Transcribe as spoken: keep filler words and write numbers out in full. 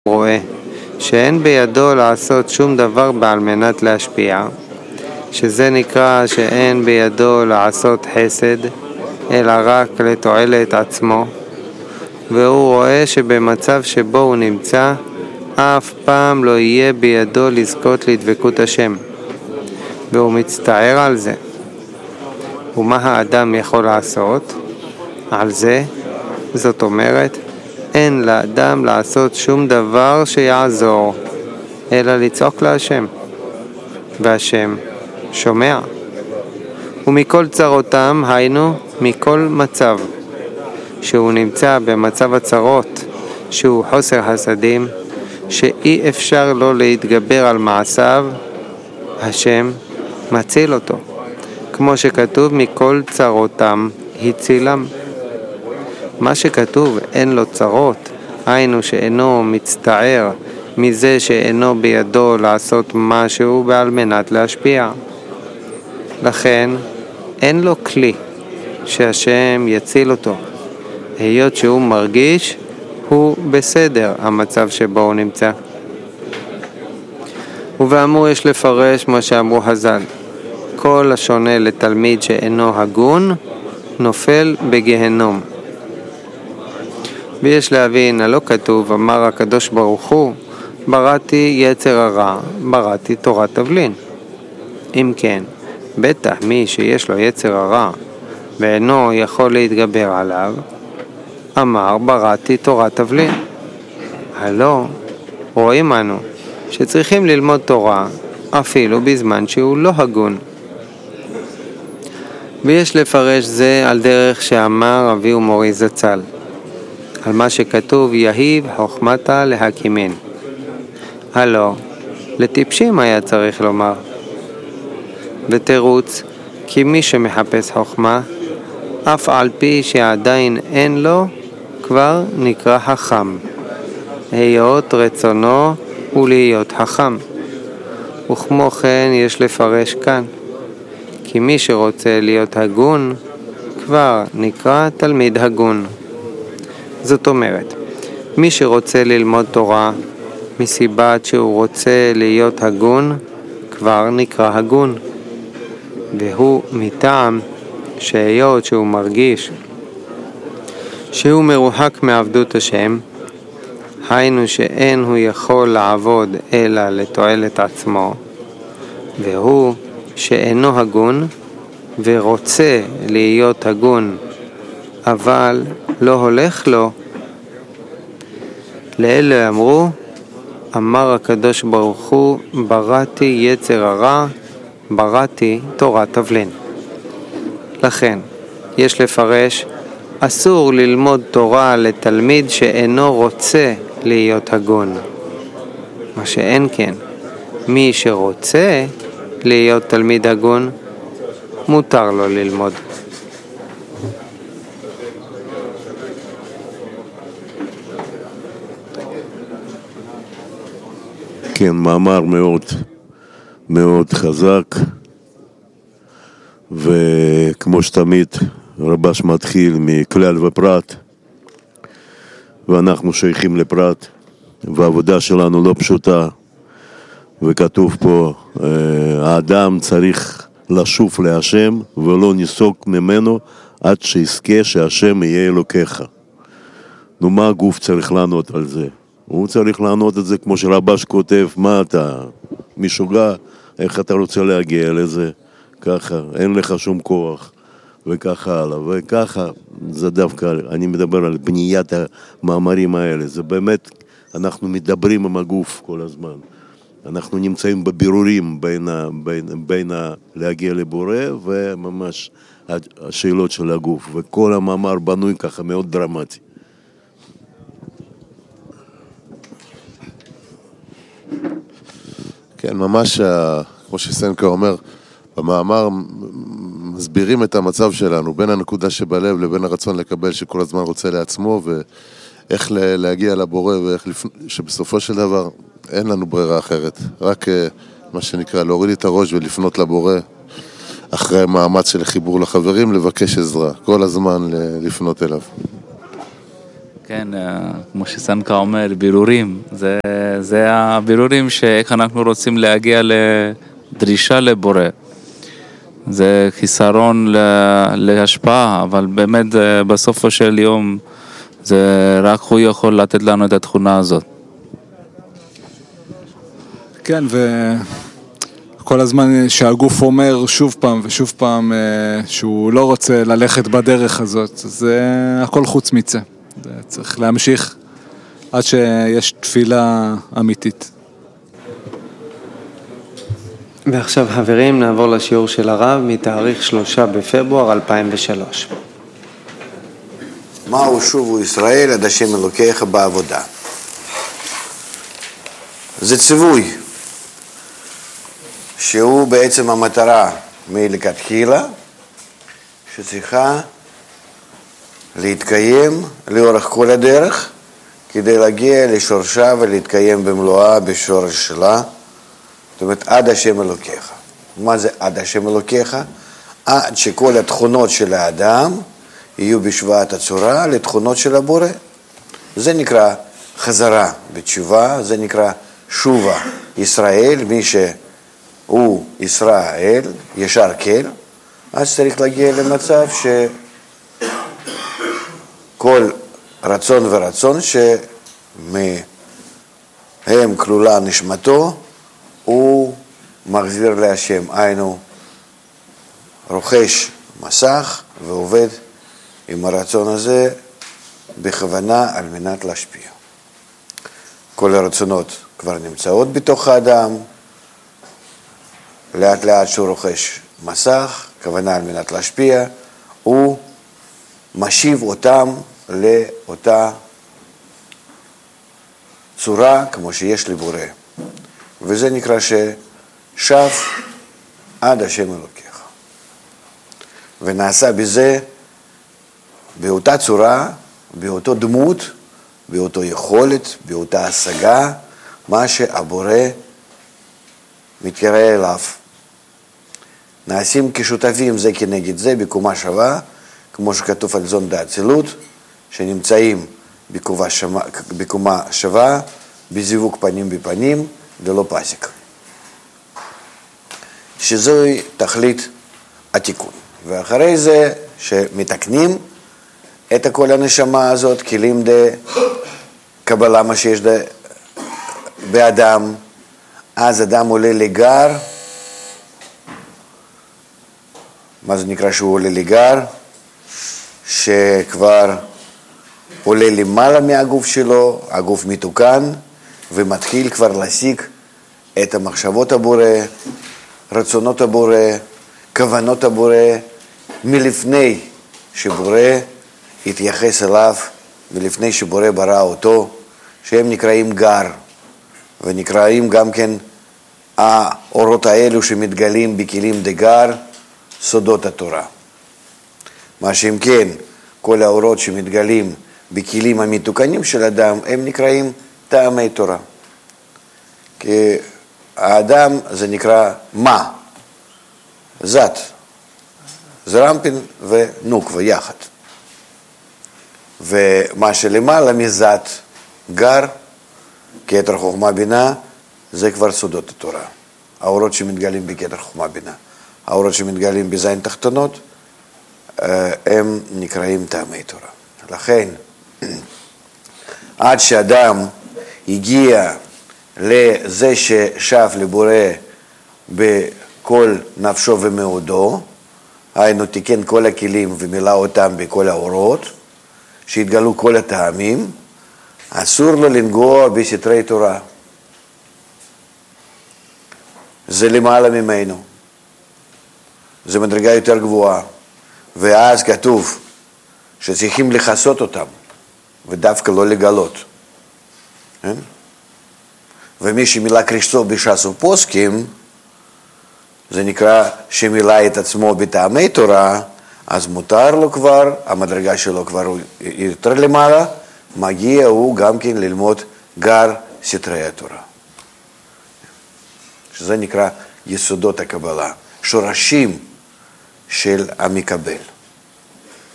רואה שאין בידו לעשות שום דבר בעל מנת להשפיע, שזה נקרא שאין בידו לעשות חסד, אלא רק לתועלת עצמו, והוא רואה שבמצב שבו הוא נמצא, אף פעם לא יהיה בידו לזכות לדבקות השם, והוא מצטער על זה. ומה האדם יכול לעשות על זה? זאת אומרת, אין לאדם לעשות שום דבר שיעזור, אלא לצעוק להשם, והשם שומע. ומכל צרותם, היינו מכל מצב שהוא נמצא במצב הצרות, שהוא חוסר חסדים, שאי אפשר לו להתגבר על מעשיו, השם מציל אותו, כמו שכתוב מכל צרותם הצילם. מה שכתוב אין לו צרות, היינו שאינו מצטער מזה שאינו בידו לעשות משהו בעל מנת להשפיע. לכן אין לו כלי שהשם יציל אותו, היות שהוא מרגיש הוא בסדר המצב שבו הוא נמצא. ובאמור יש לפרש מה שאמרו חז"ל, כל השונה לתלמיד שאינו הגון נופל בגהנום. ויש להבין, הלא כתוב, אמר הקדוש ברוך הוא, בראתי יצר הרע, בראתי תורת תבלין. אם כן, בטח מי שיש לו יצר הרע ואינו יכול להתגבר עליו, אמר בראתי תורת תבלין. הלא, רואים אנו שצריכים ללמוד תורה אפילו בזמן שהוא לא הגון. ויש לפרש זה על דרך שאמר אבי ומורי זצ"ל, על מה שכתוב יהיב חוכמתה להקימין. הלא, לטיפשים היה צריך לומר. ותירוץ, כי מי שמחפש חוכמה, אף על פי שעדיין אין לו, כבר נקרא חכם. היות רצונו ולהיות חכם. וכמו כן יש לפרש כאן, כי מי שרוצה להיות הגון, כבר נקרא תלמיד הגון. זאת אומרת, מי שרוצה ללמוד תורה מסיבת שהוא רוצה להיות הגון, כבר נקרא הגון. והוא מטעם שהיות שהוא מרגיש שהוא מרוחק מעבדות השם, היינו שאין הוא יכול לעבוד אלא לתועלת עצמו, והוא שאינו הגון ורוצה להיות הגון, אבל לא הולך לו. לאלה אמרו, אמר הקדוש ברוך הוא, בראתי יצר הרע, בראתי תורת תבלין. לכן, יש לפרש, אסור ללמוד תורה לתלמיד שאינו רוצה להיות הגון. מה שאין כן, מי שרוצה להיות תלמיד הגון, מותר לו ללמוד. כן, מאמר מאוד מאוד חזק, וכמו שתמיד רבש מתחיל מכלל ופרט, ואנחנו שייכים לפרט, והעבודה שלנו לא פשוטה, וכתוב פה, האדם צריך לשוב להשם ולא ניסוג ממנו עד שיזכה שהשם יהיה אלוקיך. נו, מה הגוף צריך לענות על זה? הוא צריך לענות את זה כמו שרבש כותב, מה אתה משוגע, איך אתה רוצה להגיע לזה, ככה, אין לך שום כוח, וככה הלאה, וככה, זה דווקא, אני מדבר על בניית המאמרים האלה, זה באמת, אנחנו מדברים עם הגוף כל הזמן, אנחנו נמצאים בבירורים בין, בין, בין להגיע לבורא, וממש השאלות של הגוף, וכל המאמר בנוי ככה מאוד דרמטי. כן, ממש, כמו שסנקה אומר, במאמר מסבירים את המצב שלנו, בין הנקודה שבלב לבין הרצון לקבל שכל הזמן רוצה לעצמו, ואיך להגיע לבורא, ואיך לפ... שבסופו של דבר אין לנו ברירה אחרת. רק מה שנקרא להוריד את הראש ולפנות לבורא, אחרי מאמץ של חיבור לחברים, לבקש עזרה, כל הזמן לפנות אליו. כן, כמו שסנקה אומר, בירורים. זה, זה הבירורים שאיך אנחנו רוצים להגיע לדרישה לבורא. זה חיסרון להשפעה, אבל באמת בסופו של יום זה רק הוא יכול לתת לנו את התכונה הזאת. כן, וכל הזמן שהגוף אומר שוב פעם ושוב פעם שהוא לא רוצה ללכת בדרך הזאת, זה הכל חוץ מצה. צריך להמשיך עד שיש תפילה אמיתית. ועכשיו חברים נעבור לשיעור של הרב מתאריך שלושה בפברואר אלפיים ושלוש. מהו שובו ישראל עד השם אלוקיך בעבודה? זה ציווי שהוא בעצם המטרה מלכתחילה שצריכה להתקיים לאורך כל הדרך כדי להגיע לשורשה ולהתקיים במלואה בשורש שלה, זאת אומרת עד השם אלוקיך. מה זה עד השם אלוקיך? עד שכל התכונות של האדם יהיו בשוואת הצורה לתכונות של הבורא. זה נקרא חזרה בתשובה, זה נקרא שובה ישראל, מי שהוא ישראל, ישר כל, אז צריך להגיע למצב שכל רצון ורצון שמהם כלולה נשמתו, הוא מחזיר להשם, היינו רוכש מסך ועובד עם הרצון הזה בכוונה על מנת להשפיע. כל הרצונות כבר נמצאות בתוך האדם, לאט לאט שהוא רוכש מסך, כוונה על מנת להשפיע, הוא משיב אותם לאותה צורה כמו שיש לבורא. וזה נקרא ששב עד השם אלוקיך. ונעשה בזה באותה צורה, באותו דמות, באותו יכולת, באותה השגה, מה שהבורא מתקרא אליו. נעשים כשותפים זה כנגד זה בקומה שווה, כמו שכתוב על זון דאצילות, שנמצאים בקומה, שמה, בקומה שווה, בזיווג פנים בפנים, ולא פסיק. שזוהי תכלית התיקון. ואחרי זה שמתקנים את כל הנשמה הזאת, כלים דה קבלה מה שיש דה באדם, אז אדם עולה לגר. מה זה נקרא שהוא עולה לגר? שכבר עולה למעלה מהגוף שלו, הגוף מתוקן, ומתחיל כבר להשיג את המחשבות הבורא, רצונות הבורא, כוונות הבורא, מלפני שבורא התייחס אליו, מלפני שבורא ברא אותו, שהם נקראים גר, ונקראים גם כן האורות האלו שמתגלים בכלים דגר, סודות התורה. מה שאם כן, כל האורות שמתגלים בכלים המתוקנים של אדם, הם נקראים טעמי תורה. כי האדם זה נקרא מה? זת, זרמפין ונוקווה יחד. ומה שלמעלה מזת, גר, כתר חוכמה בינה, זה כבר סודות התורה. האורות שמתגלים בכתר חוכמה בינה. האורות שמתגלים בזין תחתונות, הם נקראים טעמי תורה. לכן, עד שאדם הגיע לזה ששב לבורא בכל נפשו ומאודו, היינו תיקן כל הכלים ומילא אותם בכל האורות, שהתגלו כל הטעמים, אסור לו לנגוע בסתרי תורה. זה למעלה ממנו. זה מדרגה יותר גבוהה. ואז כתוב שצריכים לחסות אותם, ודווקא לא לגלות. כן? ומי שמילא קרישתו בש"ס ופוסקים, זה נקרא שמילא את עצמו בטעמי תורה, אז מותר לו כבר, המדרגה שלו כבר יותר למעלה, מגיע הוא גם כן ללמוד גר סתרי התורה. שזה נקרא יסודות הקבלה, שורשים של המקבל.